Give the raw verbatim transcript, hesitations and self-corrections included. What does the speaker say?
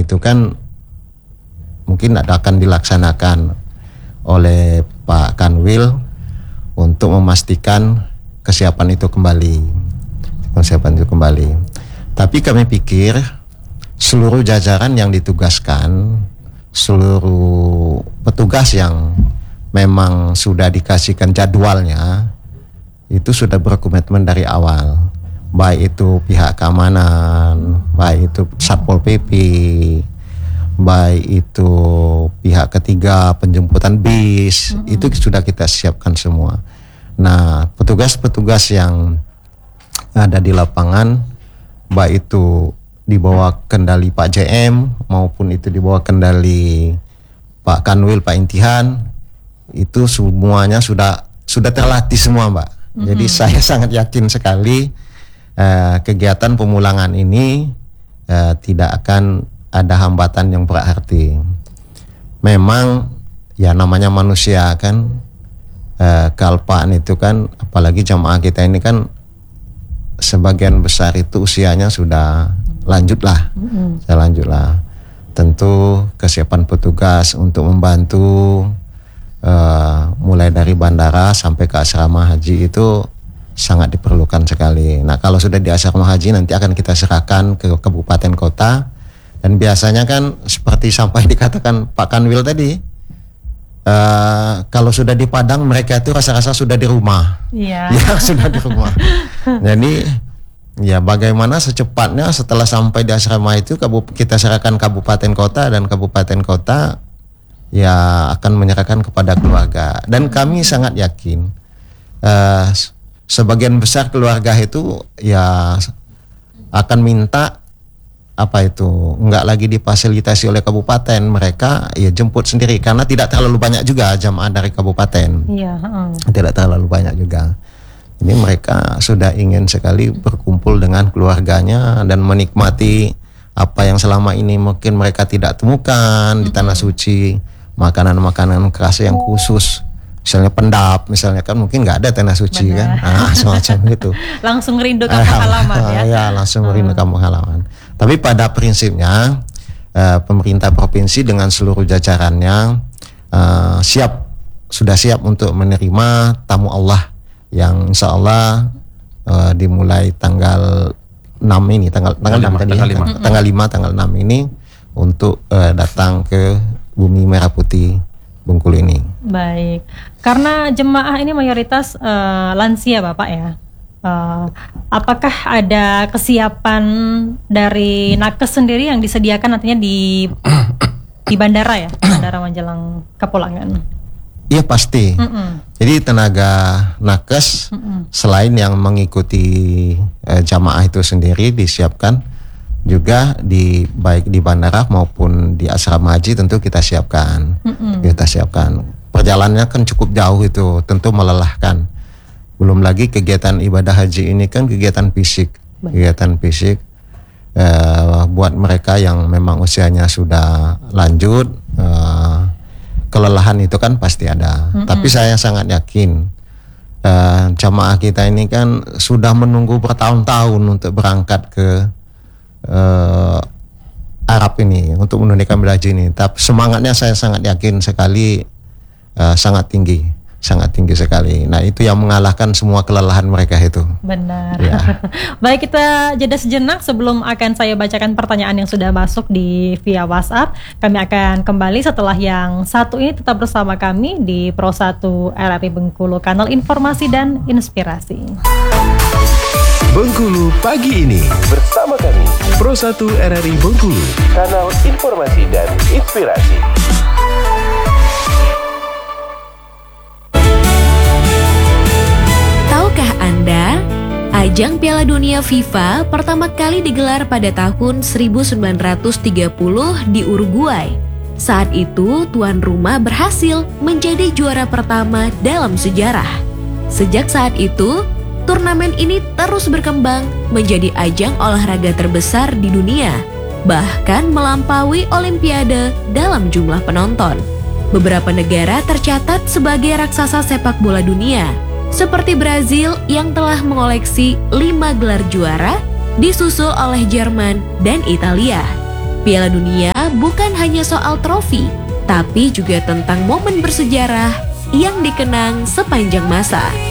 itu kan mungkin akan dilaksanakan oleh Pak Kanwil untuk memastikan kesiapan itu kembali, kesiapan itu kembali. Tapi kami pikir seluruh jajaran yang ditugaskan, seluruh petugas yang memang sudah dikasihkan jadwalnya itu sudah berkomitmen dari awal, baik itu pihak keamanan, baik itu Satpol P P, baik itu pihak ketiga penjemputan bis, mm-hmm. itu sudah kita siapkan semua. Nah, petugas-petugas yang ada di lapangan, baik itu di bawah kendali Pak J M maupun itu di bawah kendali Pak Kanwil, Pak Intihan, itu semuanya sudah sudah terlatih semua, Mbak. Mm-hmm. Jadi saya sangat yakin sekali uh, kegiatan pemulangan ini uh, tidak akan ada hambatan yang berarti. Memang ya namanya manusia kan, uh, kealpaan itu kan, apalagi jamaah kita ini kan sebagian besar itu usianya sudah lanjut lah, mm-hmm. saya lanjut lah. Tentu kesiapan petugas untuk membantu uh, mulai dari bandara sampai ke asrama haji itu sangat diperlukan sekali. Nah, kalau sudah di asrama haji nanti akan kita serahkan ke kabupaten kota, dan biasanya kan seperti sampai dikatakan Pak Kanwil tadi, uh, kalau sudah di Padang mereka itu rasa-rasa sudah di rumah, yeah. ya sudah di rumah. Jadi ya bagaimana secepatnya setelah sampai di asrama itu kita serahkan kabupaten kota, dan kabupaten kota ya akan menyerahkan kepada keluarga. Dan kami sangat yakin uh, sebagian besar keluarga itu ya akan minta apa itu enggak lagi difasilitasi oleh kabupaten, mereka ya jemput sendiri karena tidak terlalu banyak juga jamaah dari kabupaten. Iya, uh. Tidak terlalu banyak juga. Ini mereka sudah ingin sekali berkumpul dengan keluarganya dan menikmati apa yang selama ini mungkin mereka tidak temukan mm-hmm. di Tanah Suci, makanan-makanan khas yang khusus, misalnya pendap, misalnya kan mungkin nggak ada Tanah Suci. Benar. Kan, ah, semacam itu. Langsung rindu kampung halaman ya. Ya, langsung rindu kampung halaman. Tapi pada prinsipnya eh, pemerintah provinsi dengan seluruh jajarannya eh, siap, sudah siap untuk menerima tamu Allah yang insya Allah uh, dimulai tanggal enam ini, tanggal tanggal enam tadi, tanggal lima. tanggal lima, tanggal enam ini untuk uh, datang ke Bumi Merah Putih Bengkulu ini. Baik, karena jemaah ini mayoritas uh, lansia Bapak ya. Uh, apakah ada kesiapan dari nakes sendiri yang disediakan nantinya di di bandara ya, Bandara Magelang Kapulangan? Iya pasti. Mm-mm. Jadi tenaga nakes Mm-mm. selain yang mengikuti eh, jamaah itu sendiri disiapkan juga di baik di bandara maupun di asrama haji tentu kita siapkan. Mm-mm. Kita siapkan. Perjalanannya kan cukup jauh itu, tentu melelahkan. Belum lagi kegiatan ibadah haji ini kan kegiatan fisik, Betul. kegiatan fisik eh, buat mereka yang memang usianya sudah lanjut. Eh, kelelahan itu kan pasti ada. Mm-hmm. Tapi saya sangat yakin uh, jamaah kita ini kan sudah menunggu bertahun-tahun untuk berangkat ke uh, Arab ini untuk menunaikan ibadah haji ini. Tapi semangatnya saya sangat yakin sekali, uh, sangat tinggi, sangat tinggi sekali. Nah, itu yang mengalahkan semua kelelahan mereka itu. Benar. Ya. Baik, kita jeda sejenak sebelum akan saya bacakan pertanyaan yang sudah masuk di via WhatsApp. Kami akan kembali setelah yang satu ini. Tetap bersama kami di Pro satu R R I Bengkulu, kanal informasi dan inspirasi. Bengkulu pagi ini bersama kami Pro satu R R I Bengkulu, kanal informasi dan inspirasi. Tahukah Anda, ajang Piala Dunia FIFA pertama kali digelar pada tahun seribu sembilan ratus tiga puluh di Uruguay. Saat itu, tuan rumah berhasil menjadi juara pertama dalam sejarah. Sejak saat itu, turnamen ini terus berkembang menjadi ajang olahraga terbesar di dunia, bahkan melampaui Olimpiade dalam jumlah penonton. Beberapa negara tercatat sebagai raksasa sepak bola dunia, seperti Brazil yang telah mengoleksi lima gelar juara, disusul oleh Jerman dan Italia. Piala Dunia FIFA bukan hanya soal trofi, tapi juga tentang momen bersejarah yang dikenang sepanjang masa.